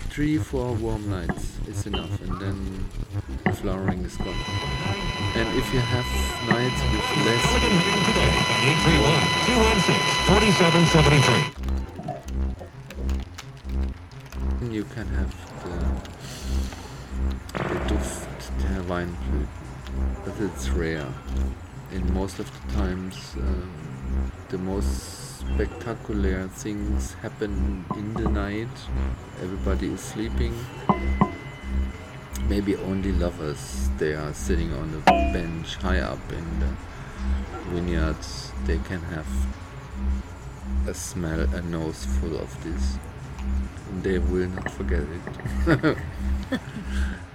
3-4 warm nights is enough, and then the flowering is gone. And if you have nights with less, 831-216-4773. you can have the Duft der Weinblüten, but it's rare. In most of the times, the most spectacular things happen in the night. Everybody is sleeping. Maybe only lovers, they are sitting on a bench high up in the vineyards. They can have a nose full of this. And they will not forget it.